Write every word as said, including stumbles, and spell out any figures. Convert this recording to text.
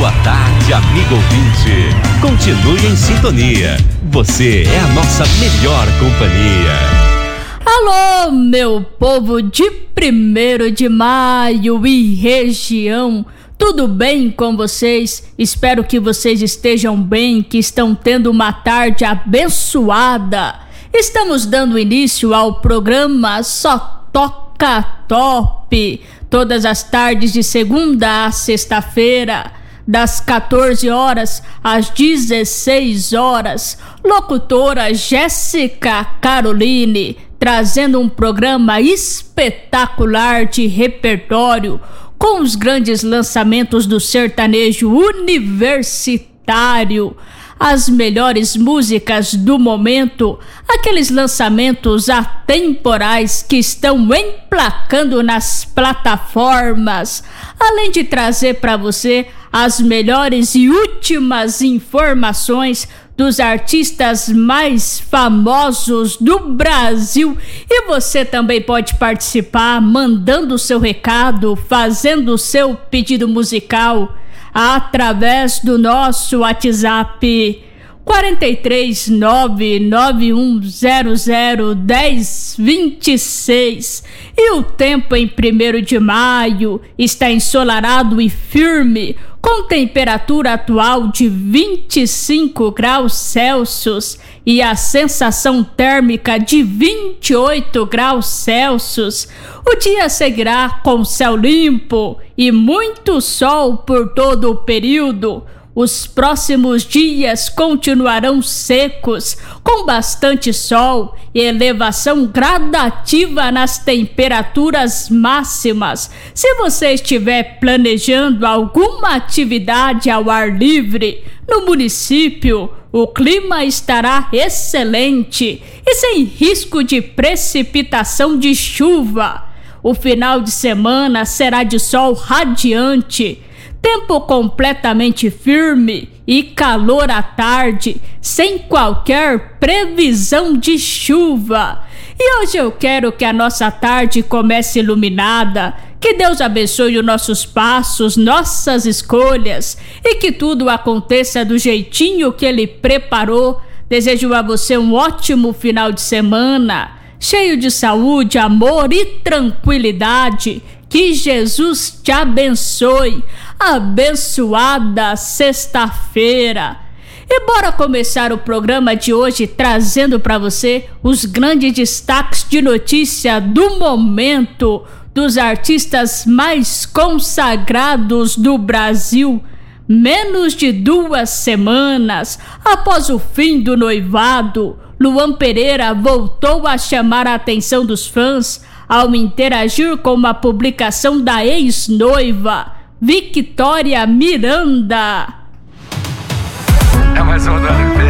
Boa tarde, amigo ouvinte. Continue em sintonia. Você é a nossa melhor companhia. Alô, meu povo de primeiro de maio e região. Tudo bem com vocês? Espero que vocês estejam bem, que estão tendo uma tarde abençoada. Estamos dando início ao programa Só Toca Top, todas as tardes de segunda a sexta-feira, das quatorze horas às dezesseis horas. Locutora Jéssica Caroline, trazendo um programa espetacular de repertório, com os grandes lançamentos do sertanejo universitário, as melhores músicas do momento, aqueles lançamentos atemporais que estão emplacando nas plataformas, além de trazer para você as melhores e últimas informações dos artistas mais famosos do Brasil. E você também pode participar mandando o seu recado, fazendo o seu pedido musical através do nosso WhatsApp quatro três nove nove um zero zero um zero dois seis. E o tempo em primeiro de maio está ensolarado e firme, com temperatura atual de vinte e cinco graus Celsius e a sensação térmica de vinte e oito graus Celsius. O dia seguirá com céu limpo e muito sol por todo o período. Os próximos dias continuarão secos, com bastante sol e elevação gradativa nas temperaturas máximas. Se você estiver planejando alguma atividade ao ar livre no município, o clima estará excelente e sem risco de precipitação de chuva. O final de semana será de sol radiante, tempo completamente firme e calor à tarde, sem qualquer previsão de chuva. E hoje eu quero que a nossa tarde comece iluminada, que Deus abençoe os nossos passos, nossas escolhas, e que tudo aconteça do jeitinho que Ele preparou. Desejo a você um ótimo final de semana, cheio de saúde, amor e tranquilidade. Que Jesus te abençoe. Abençoada sexta-feira. E bora começar o programa de hoje trazendo para você os grandes destaques de notícia do momento dos artistas mais consagrados do Brasil. Menos de duas semanas após o fim do noivado, Luan Pereira voltou a chamar a atenção dos fãs ao interagir com uma publicação da ex-noiva Victoria Miranda. É mais uma da